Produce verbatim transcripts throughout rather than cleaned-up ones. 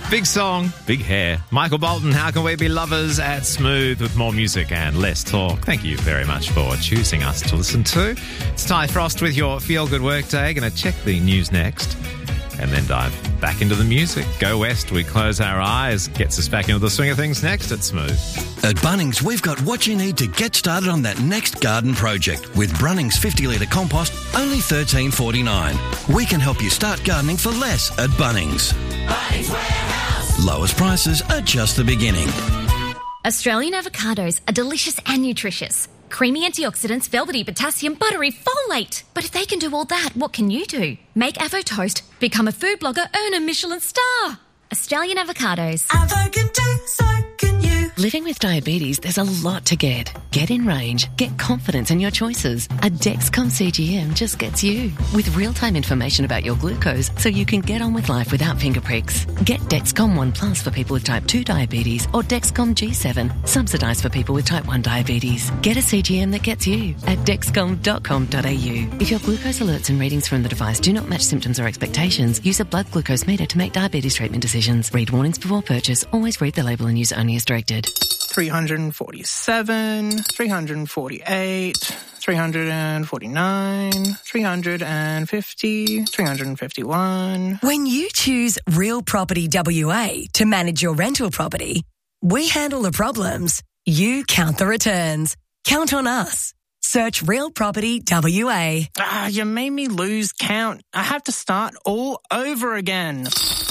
Big song, big hair. Michael Bolton, How Can We Be Lovers at Smooth with more music and less talk. Thank you very much for choosing us to listen to. It's Ty Frost with your Feel Good Workday. Going to check the news next and then dive back into the music. Go West, We Close Our Eyes, gets us back into the swing of things next at Smooth. At Bunnings, we've got what you need to get started on that next garden project. With Brunnings fifty litre compost, only thirteen forty-nine. We can help you start gardening for less at Bunnings. Bunnings Warehouse. Lowest prices are just the beginning. Australian avocados are delicious and nutritious. Creamy antioxidants, velvety potassium, buttery folate. But if they can do all that, what can you do? Make Avo Toast, become a food blogger, earn a Michelin star. Australian avocados. Avo can do, so can you. Living with diabetes, there's a lot to get. Get in range. Get confidence in your choices. A Dexcom C G M just gets you. With real-time information about your glucose so you can get on with life without finger pricks. Get Dexcom one Plus for people with type two diabetes or Dexcom G seven, subsidised for people with type one diabetes. Get a C G M that gets you at dexcom dot com dot a u. If your glucose alerts and readings from the device do not match symptoms or expectations, use a blood glucose meter to make diabetes treatment decisions. Read warnings before purchase. Always read the label and use only as directed. three hundred forty-seven, three hundred forty-eight, three hundred forty-nine, three hundred fifty, three hundred fifty-one. When you choose Real Property W A to manage your rental property, we handle the problems. You count the returns. Count on us. Search Real Property W A. Ah, you made me lose count. I have to start all over again.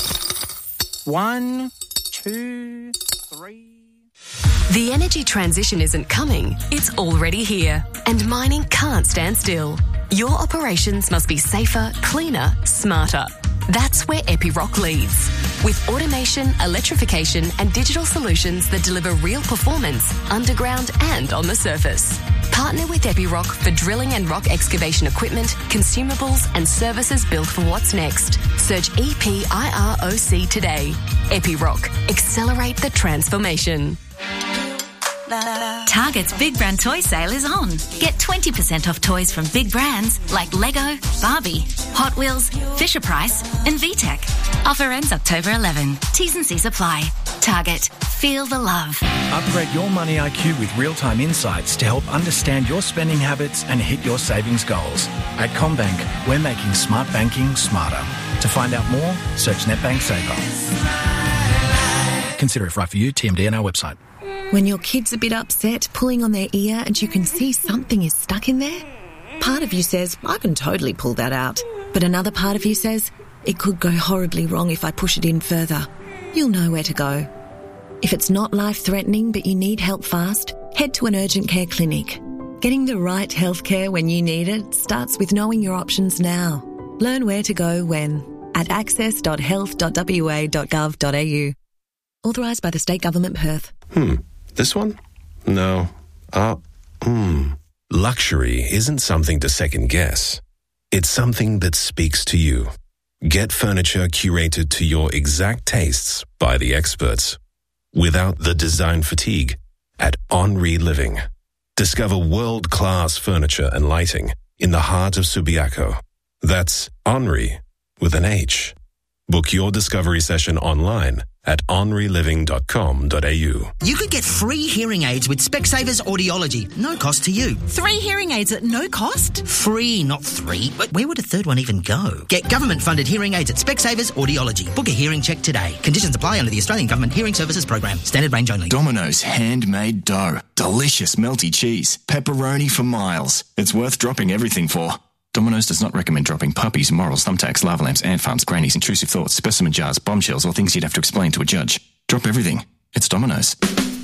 One, two, three... The energy transition isn't coming, it's already here. And mining can't stand still. Your operations must be safer, cleaner, smarter. That's where Epiroc leads. With automation, electrification and digital solutions that deliver real performance underground and on the surface. Partner with Epiroc for drilling and rock excavation equipment, consumables and services built for what's next. Search E P I R O C today. Epiroc. Accelerate the transformation. Target's Big Brand Toy Sale is on. Get twenty percent off toys from big brands like Lego, Barbie, Hot Wheels, Fisher-Price and V TEC. Offer ends October eleventh. T's and C's apply. Target. Feel the love. Upgrade your money I Q with real-time insights to help understand your spending habits and hit your savings goals. At CommBank, we're making smart banking smarter. To find out more, search NetBank Saver. Consider if right for you. T M D on our website. When your kid's a bit upset, pulling on their ear and you can see something is stuck in there, part of you says, I can totally pull that out. But another part of you says, it could go horribly wrong if I push it in further. You'll know where to go. If it's not life-threatening but you need help fast, head to an urgent care clinic. Getting the right healthcare when you need it starts with knowing your options now. Learn where to go when at access dot health dot w a dot gov dot a u. Authorised by the State Government, Perth. Hmm. This one? No. Uh, hmm. Luxury isn't something to second guess. It's something that speaks to you. Get furniture curated to your exact tastes by the experts. Without the design fatigue at Henri Living. Discover world-class furniture and lighting in the heart of Subiaco. That's Henri with an H. Book your discovery session online at henri living dot com dot a u. You could get free hearing aids with Specsavers Audiology. No cost to you. Three hearing aids at no cost? Free, not three. But where would a third one even go? Get government-funded hearing aids at Specsavers Audiology. Book a hearing check today. Conditions apply under the Australian Government Hearing Services Program. Standard range only. Domino's handmade dough. Delicious melty cheese. Pepperoni for miles. It's worth dropping everything for. Domino's does not recommend dropping puppies, morals, thumbtacks, lava lamps, ant farms, grannies, intrusive thoughts, specimen jars, bombshells, or things you'd have to explain to a judge. Drop everything. It's Domino's.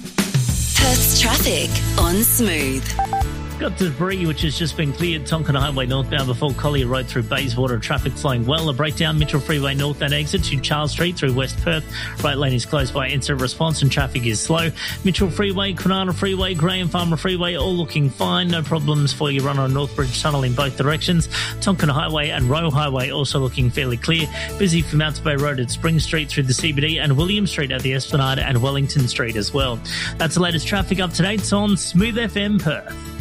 Perth's traffic on Smooth. Got debris which has just been cleared. Tonkin Highway northbound before Collier Road through Bayswater. Traffic flowing well. A breakdown Mitchell Freeway northbound exit to Charles Street through West Perth. Right lane is closed by incident response and traffic is slow. Mitchell Freeway, Kwinana Freeway, Graham Farmer Freeway all looking fine. No problems for your run on Northbridge Tunnel in both directions. Tonkin Highway and Roe Highway also looking fairly clear. Busy for Mounts Bay Road at Spring Street through the C B D and William Street at the Esplanade and Wellington Street as well. That's the latest traffic up to date on Smooth F M Perth.